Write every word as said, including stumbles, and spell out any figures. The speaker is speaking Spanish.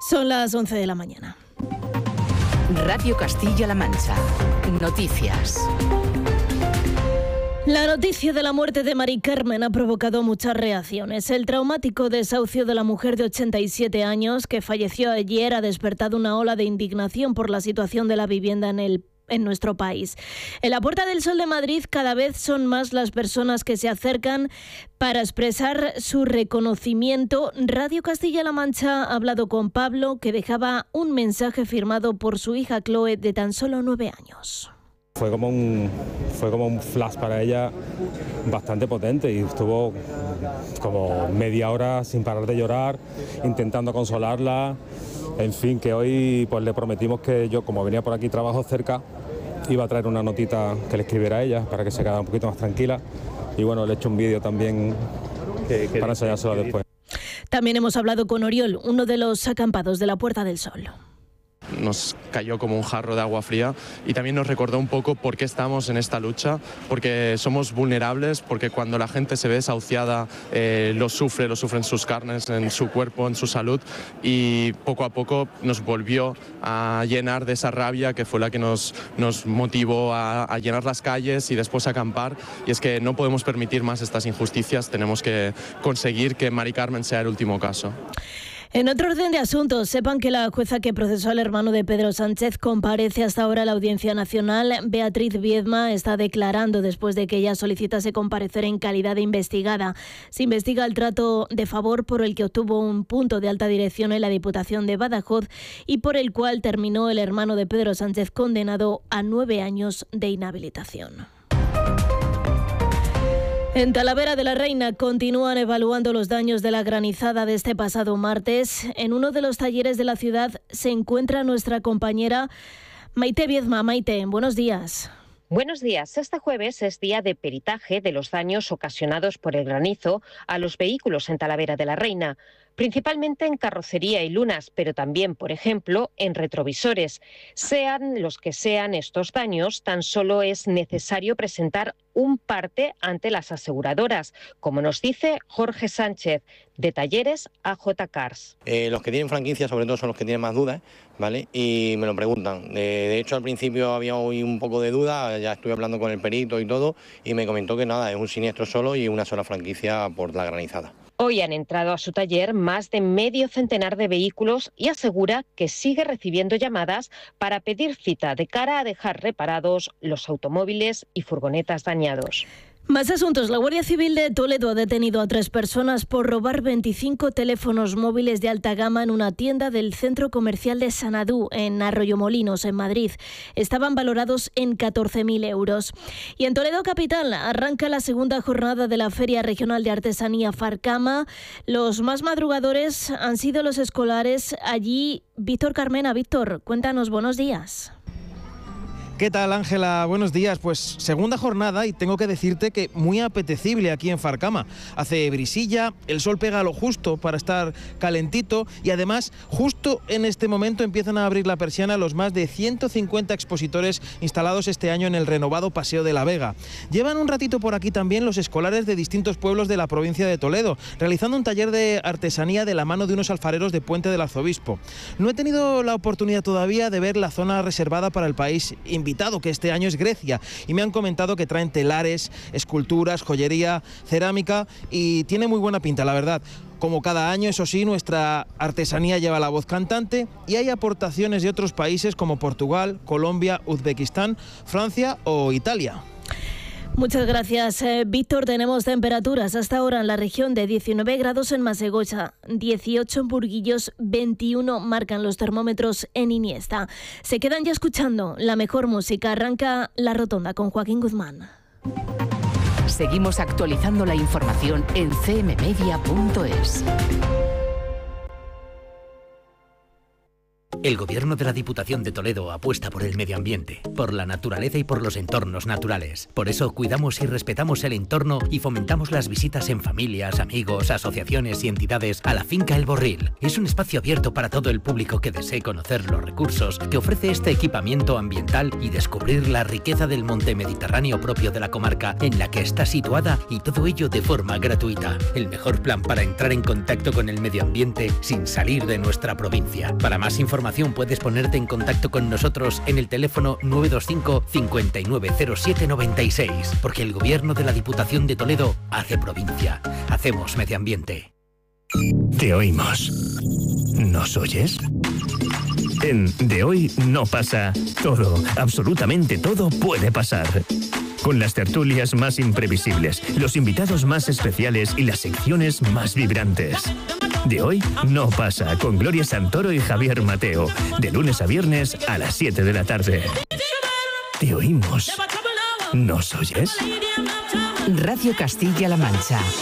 Son las once de la mañana. Radio Castilla-La Mancha. Noticias. La noticia de la muerte de Mari Carmen ha provocado muchas reacciones. El traumático desahucio de la mujer de ochenta y siete años que falleció ayer ha despertado una ola de indignación por la situación de la vivienda en el en nuestro país. En la Puerta del Sol de Madrid cada vez son más las personas que se acercan para expresar su reconocimiento. Radio Castilla-La Mancha ha hablado con Pablo, que dejaba un mensaje firmado por su hija Chloe, de tan solo nueve años. Fue como un, fue como un flash para ella bastante potente y estuvo como media hora sin parar de llorar, intentando consolarla. En fin, que hoy pues le prometimos que yo, como venía por aquí, trabajo cerca, iba a traer una notita que le escribiera a ella para que se quedara un poquito más tranquila. Y bueno, le he hecho un vídeo también que, que para enseñárselo después. También hemos hablado con Oriol, uno de los acampados de la Puerta del Sol. Nos cayó como un jarro de agua fría y también nos recordó un poco por qué estamos en esta lucha, porque somos vulnerables, porque cuando la gente se ve desahuciada eh, lo sufre, lo sufre en sus carnes, en su cuerpo, en su salud, y poco a poco nos volvió a llenar de esa rabia que fue la que nos, nos motivó a, a llenar las calles y después a acampar. Y es que no podemos permitir más estas injusticias, tenemos que conseguir que Mari Carmen sea el último caso. En otro orden de asuntos, sepan que la jueza que procesó al hermano de Pedro Sánchez comparece hasta ahora a la Audiencia Nacional. Beatriz Viedma está declarando después de que ella solicitase comparecer en calidad de investigada. Se investiga el trato de favor por el que obtuvo un punto de alta dirección en la Diputación de Badajoz y por el cual terminó el hermano de Pedro Sánchez condenado a nueve años de inhabilitación. En Talavera de la Reina continúan evaluando los daños de la granizada de este pasado martes. En uno de los talleres de la ciudad se encuentra nuestra compañera Maite Viedma. Maite, buenos días. Buenos días. Este jueves es día de peritaje de los daños ocasionados por el granizo a los vehículos en Talavera de la Reina, principalmente en carrocería y lunas, pero también, por ejemplo, en retrovisores. Sean los que sean estos daños, tan solo es necesario presentar un parte ante las aseguradoras, como nos dice Jorge Sánchez, de Talleres A J Cars. Eh, los que tienen franquicia, sobre todo, son los que tienen más dudas, ¿vale? Y me lo preguntan. Eh, de hecho, al principio había hoy un poco de duda, ya estuve hablando con el perito y todo, y me comentó que nada, es un siniestro solo y una sola franquicia por la granizada. Hoy han entrado a su taller más de medio centenar de vehículos y asegura que sigue recibiendo llamadas para pedir cita de cara a dejar reparados los automóviles y furgonetas dañados. Más asuntos. La Guardia Civil de Toledo ha detenido a tres personas por robar veinticinco teléfonos móviles de alta gama en una tienda del centro comercial de Sanadú, en Arroyomolinos, en Madrid. Estaban valorados en catorce mil euros. Y en Toledo capital arranca la segunda jornada de la Feria Regional de Artesanía Farcama. Los más madrugadores han sido los escolares. Allí, Víctor Carmena. Víctor, cuéntanos, buenos días. ¿Qué tal, Ángela? Buenos días. Pues segunda jornada y tengo que decirte que muy apetecible aquí en Farcama. Hace brisilla, el sol pega lo justo para estar calentito y además justo en este momento empiezan a abrir la persiana los más de ciento cincuenta expositores instalados este año en el renovado Paseo de la Vega. Llevan un ratito por aquí también los escolares de distintos pueblos de la provincia de Toledo, realizando un taller de artesanía de la mano de unos alfareros de Puente del Arzobispo. No he tenido la oportunidad todavía de ver la zona reservada para el país invitado, que este año es Grecia, y me han comentado que traen telares, esculturas, joyería, cerámica y tiene muy buena pinta, la verdad. Como cada año, eso sí, nuestra artesanía lleva la voz cantante y hay aportaciones de otros países como Portugal, Colombia, Uzbekistán, Francia o Italia. Muchas gracias, eh, Víctor. Tenemos temperaturas hasta ahora en la región de diecinueve grados en Masegosa, dieciocho en Burguillos, veintiuno marcan los termómetros en Iniesta. Se quedan ya escuchando la mejor música. Arranca La Rotonda con Joaquín Guzmán. Seguimos actualizando la información en c m media punto es. El Gobierno de la Diputación de Toledo apuesta por el medio ambiente, por la naturaleza y por los entornos naturales. Por eso cuidamos y respetamos el entorno y fomentamos las visitas en familias, amigos, asociaciones y entidades a la finca El Borril. Es un espacio abierto para todo el público que desee conocer los recursos que ofrece este equipamiento ambiental y descubrir la riqueza del monte mediterráneo propio de la comarca en la que está situada, y todo ello de forma gratuita. El mejor plan para entrar en contacto con el medio ambiente sin salir de nuestra provincia. Para más información puedes ponerte en contacto con nosotros en el teléfono nueve dos cinco, cincuenta y nueve cero siete noventa y seis, porque el Gobierno de la Diputación de Toledo hace provincia. Hacemos medio ambiente. Te oímos. ¿Nos oyes? En De Hoy No Pasa, todo, absolutamente todo puede pasar. Con las tertulias más imprevisibles, los invitados más especiales y las secciones más vibrantes. De Hoy No Pasa, con Gloria Santoro y Javier Mateo, de lunes a viernes a las siete de la tarde. Te oímos. ¿Nos oyes? Radio Castilla-La Mancha.